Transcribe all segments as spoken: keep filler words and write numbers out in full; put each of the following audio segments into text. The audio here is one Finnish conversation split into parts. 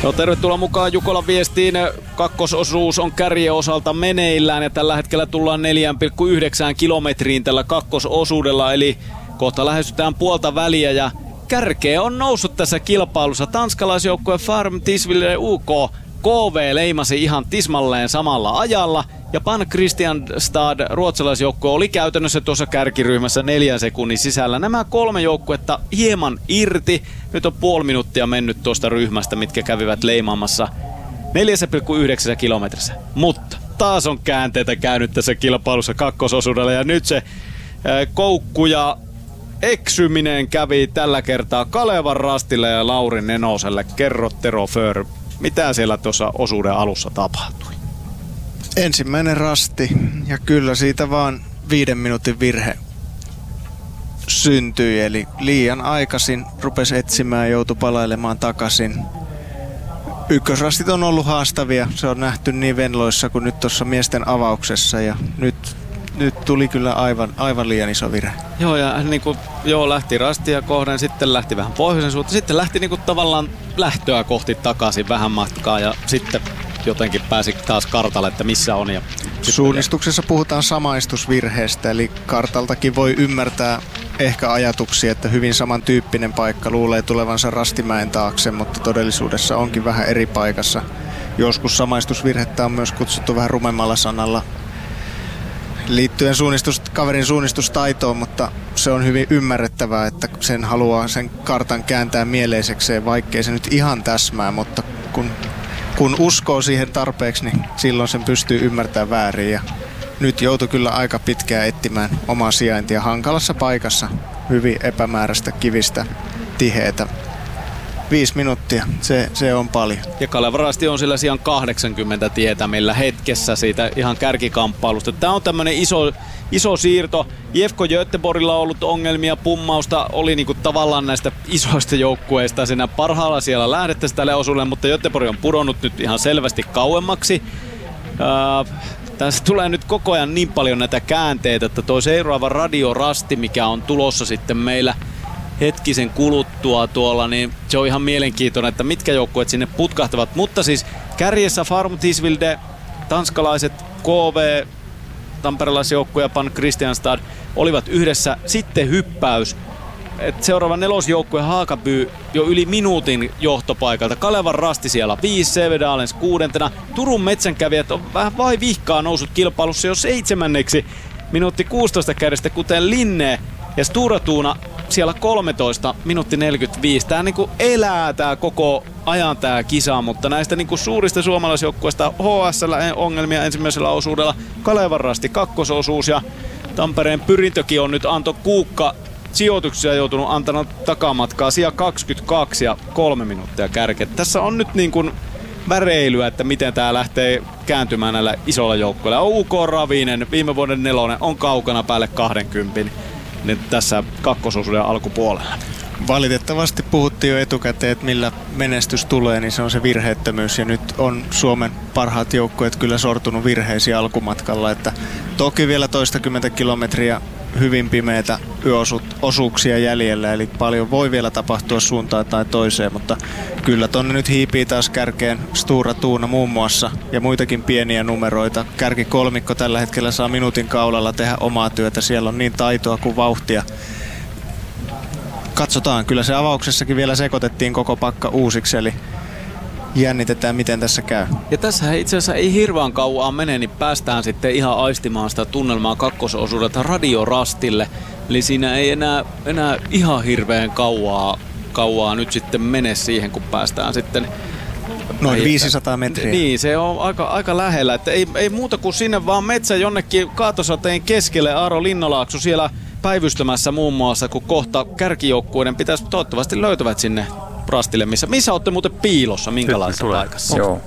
No, tervetuloa mukaan Jukolan viestiin. Kakkososuus on kärjen osalta meneillään ja tällä hetkellä tullaan neljä pilkku yhdeksän kilometriin tällä kakkososuudella, eli kohta lähestytään puolta väliä ja kärkeä on noussut tässä kilpailussa. Tanskalaisjoukkue Farm Tisvilde U K K V leimasi ihan tismalleen samalla ajalla ja Pan Kristianstad ruotsalaisjoukkue oli käytännössä tuossa kärkiryhmässä neljän sekunnin sisällä. Nämä kolme joukkuetta hieman irti. Nyt on puoli minuuttia mennyt tuosta ryhmästä, mitkä kävivät leimaamassa neljä pilkku yhdeksän kilometrissä. Mutta taas on käänteitä käynyt tässä kilpailussa kakkososuudella ja nyt se äh, koukku ja eksyminen kävi tällä kertaa Kalevan Rastille ja Lauri Nenoselle. Kerro Tero Föhr, mitä siellä tuossa osuuden alussa tapahtui? Ensimmäinen rasti ja kyllä siitä vaan viiden minuutin virhe syntyi, eli liian aikaisin rupesi etsimään ja joutui palailemaan takaisin. Ykkösrastit on ollut haastavia, se on nähty niin Venloissa kuin nyt tuossa miesten avauksessa ja nyt, nyt tuli kyllä aivan, aivan liian iso virhe. Joo, ja niin kuin, joo, lähti rastia kohden, sitten lähti vähän pohjoisen suuntaan, sitten lähti niin kuin tavallaan lähtöä kohti takaisin vähän matkaa ja sitten jotenkin pääsi taas kartalle, että missä on. Ja suunnistuksessa puhutaan samaistusvirheestä, eli kartaltakin voi ymmärtää ehkä ajatuksia, että hyvin samantyyppinen paikka luulee tulevansa Rastimäen taakse, mutta todellisuudessa onkin vähän eri paikassa. Joskus samaistusvirhettä on myös kutsuttu vähän rumemmalla sanalla liittyen suunnistus, kaverin suunnistustaitoon, mutta se on hyvin ymmärrettävää, että sen haluaa sen kartan kääntää mieleisekseen, vaikkei se nyt ihan täsmää, mutta kun Kun uskoo siihen tarpeeksi, niin silloin sen pystyy ymmärtämään väärin. Ja nyt joutui kyllä aika pitkään etsimään omaa sijaintia hankalassa paikassa. Hyvin epämääräistä, kivistä, tiheätä. Viisi minuuttia, se, se on paljon. Ja Kaleva Rasti on sillä sijaan kahdeksankymmentä tietämillä hetkessä siitä ihan kärkikamppailusta. Tämä on tämmöinen iso, iso siirto. J F K Göteborgilla on ollut ongelmia, pummausta oli niinku tavallaan näistä isoista joukkueista siinä parhaalla siellä lähdettäisiin tälle osuudelle, mutta Göteborg on pudonnut nyt ihan selvästi kauemmaksi. Äh, tässä tulee nyt koko ajan niin paljon näitä käänteitä, että tuo seuraava radiorasti, mikä on tulossa sitten meillä hetkisen kuluttua tuolla, niin se on ihan mielenkiintoinen, että mitkä joukkueet sinne putkahtavat. Mutta siis kärjessä Farm Tisvilde, tanskalaiset K V, tamperelaisjoukkue ja Pan Kristianstad olivat yhdessä. Sitten hyppäys. Et seuraava nelosjoukkue Haakaby jo yli minuutin johtopaikalta. Kalevan Rasti siellä viisi, Sävedalens kuudentena. Turun metsänkävijät on vähän vai vihkaa noussut kilpailussa jo seitsemänneksi. Minuutti kuusitoista kädestä, kuten Linne ja Stura Tuuna siellä kolmetoista, minuutti neljäkymmentäviisi. Tää niinku elää tää koko ajan tää kisa, mutta näistä niinku suurista suomalaisjoukkueista H S L ongelmia ensimmäisellä osuudella, Kalevan Rasti kakkososuus ja Tampereen Pyrintökin on nyt Anto Kuukka sijoituksia joutunut antanut takamatkaa sija kaksikymmentäkaksi ja kolme minuuttia kärkeä. Tässä on nyt niin kuin väreilyä, että miten tää lähtee kääntymään näillä isoilla joukkoilla. U K Ravinen, viime vuoden nelonen, on kaukana päälle kaksikymmentä nyt tässä kakkososuuden alkupuolella. Valitettavasti puhuttiin jo etukäteen, että millä menestys tulee, niin se on se virheettömyys. Ja nyt on Suomen parhaat joukkueet kyllä sortunut virheisiin alkumatkalla. Että toki vielä toistakymmentä kilometriä hyvin pimeitä yöosuuksia jäljellä, eli paljon voi vielä tapahtua suuntaan tai toiseen, mutta kyllä tonne nyt hiipii taas kärkeen Stura Tuuna muun muassa ja muitakin pieniä numeroita. Kärkikolmikko tällä hetkellä saa minuutin kaulalla tehdä omaa työtä, siellä on niin taitoa kuin vauhtia. Katsotaan, kyllä se avauksessakin vielä sekoitettiin koko pakka uusiksi, eli jännitetään miten tässä käy. Ja tässä itse asiassa ei hirveän kauan mene, niin päästään sitten ihan aistimaan sitä tunnelmaa kakkososuudelta radiorastille. Eli siinä ei enää, enää ihan hirveän kauaa, kauaa nyt sitten mene siihen, kun päästään sitten noin viisisataa metriä. Niin, se on aika, aika lähellä. Että ei, ei muuta kuin sinne vaan metsä jonnekin kaatosateen keskelle. Aaro Linnalaakso siellä päivystämässä muun muassa, kun kohta kärkijoukkueiden pitäisi toivottavasti löytävät sinne rastille. Missä, missä olette muuten piilossa? Minkälaisessa paikassa? Joo.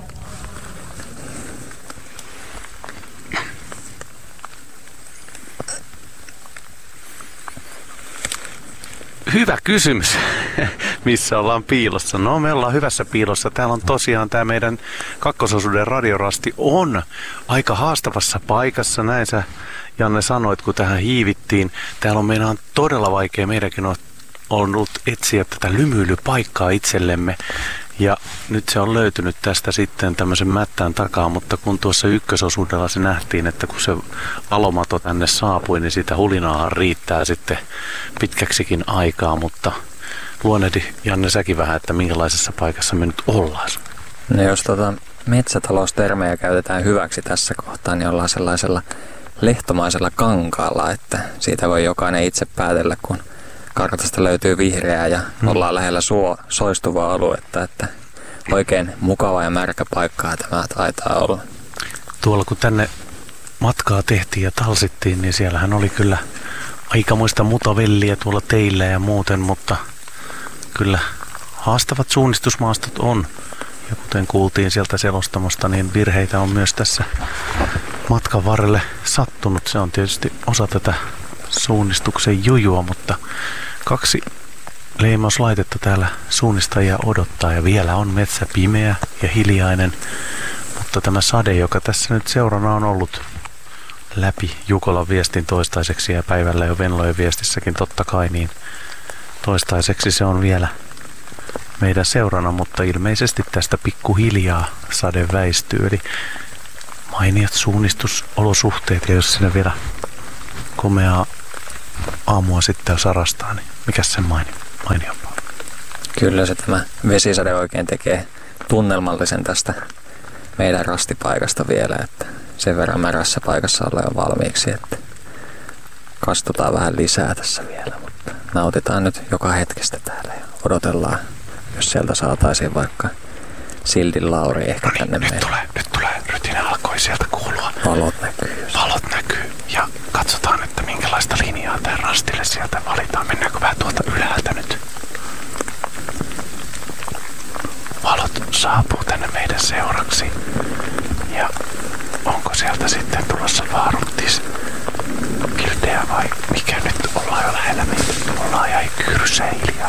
Hyvä kysymys. Missä ollaan piilossa? No, me ollaan hyvässä piilossa. Täällä on tosiaan tämä meidän kakkososuuden radiorasti on aika haastavassa paikassa. Näin sä, Janne, sanoit, kun tähän hiivittiin. Täällä on meidän on todella vaikea. Meidänkin on ollut etsiä tätä lymyilypaikkaa itsellemme. Ja nyt se on löytynyt tästä sitten tämmöisen mättään takaa, mutta kun tuossa ykkösosuudella se nähtiin, että kun se alomato tänne saapui, niin sitä hulinaa riittää sitten pitkäksikin aikaa, mutta luonnehdi Janne säkin vähän, että minkälaisessa paikassa me nyt ollaan. No jos tota metsätaloustermejä käytetään hyväksi tässä kohtaa, niin ollaan sellaisella lehtomaisella kankaalla, että siitä voi jokainen itse päätellä, kun kartasta löytyy vihreää ja hmm. ollaan lähellä suo, soistuvaa aluetta, että oikein mukava ja märkä paikkaa tämä taitaa olla. Tuolla kun tänne matkaa tehtiin ja talsittiin, niin siellähän oli kyllä aikamoista mutavelliä tuolla teillä ja muuten, mutta kyllä haastavat suunnistusmaastot on. Ja kuten kuultiin sieltä selostamosta, niin virheitä on myös tässä matkan varrelle sattunut. Se on tietysti osa tätä suunnistuksen jujua, mutta kaksi leimauslaitetta täällä suunnistajia odottaa ja vielä on metsä pimeä ja hiljainen. Mutta tämä sade, joka tässä nyt seurana on ollut läpi Jukolan viestin toistaiseksi ja päivällä jo Venlojen viestissäkin totta kai, niin toistaiseksi se on vielä meidän seurana, mutta ilmeisesti tästä pikkuhiljaa sade väistyy. Eli mainiot suunnistusolosuhteet, ja jos sinne vielä komeaa aamua sitten sarastaa, niin mikä sen maini, mainiompaa? Kyllä se tämä vesisade oikein tekee tunnelmallisen tästä meidän rastipaikasta vielä, että sen verran märässä paikassa ollaan jo valmiiksi, että kastutaan vähän lisää tässä vielä, mutta nautitaan nyt joka hetkestä täällä ja odotellaan, jos sieltä saataisiin vaikka Sildin Lauri ehkä no niin, tänne nyt meille. tulee, nyt tulee, rytinä alkoi sieltä kuulua. Valot näkyy. Just. Valot näkyy ja katsotaan, että minkälaista linjaa tämän rastille sieltä valitaan. Mennäänkö vähän tuolta ylhäältä nyt? Valot saapuu tänne meidän seuraksi ja onko sieltä sitten tulossa Vaaruttis Kildeä vai mikä nyt ollaan jo lähellä meitä? Ollaan jäi kyrsää hiljaa.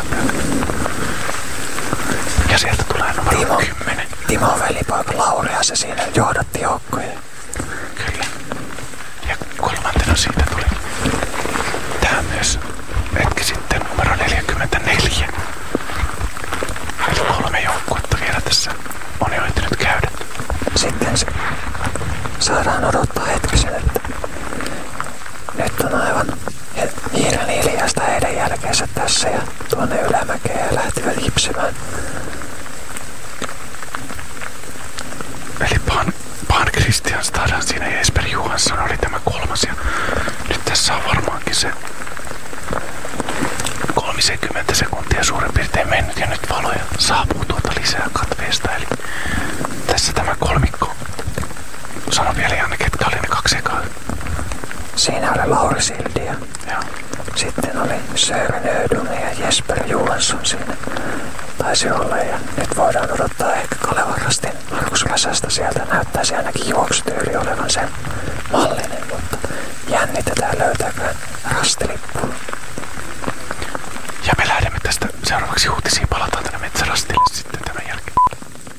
Ja sieltä tulee numero Timo, kymmenen. Timo velipoika Lauri ja se siinä johdatti joukkoja. Kyllä. Ja kolmantena siitä tuli tää myös hetki sitten numero neljäkymmentäneljä. Eli kolme joukkuetta vielä tässä on jo ehtinyt käydä. Sitten se saadaan odottaa hetkisen, että nyt on aivan hiiren hiljaista heidän jälkeensä tässä ja tuonne ylämäkeen ja lähtivät hipsimään. Eli Pan, Pan Christian Stadan siinä ja Jesper Johansson oli tämä kolmas ja nyt tässä on varmaankin se kolmekymmentä sekuntia suurin piirtein mennyt ja nyt valoja saapuu tuolta lisää katveesta. Eli tässä tämä kolmikko. Sano vielä Janne, ketkä oli ne kaksi ekaa. Siinä oli Lauri Sildi ja Joo. sitten oli Sören Ödun ja Jesper Johansson siinä taisi olla ja nyt voidaan odottaa ehkä Kalevan rastin Markus Väsästä sieltä. Näyttäisi ainakin juoksutyyli olevan sen mallinen, mutta jännitetään löytääkään rastilippu. Ja me lähdemme tästä seuraavaksi uutisiin palata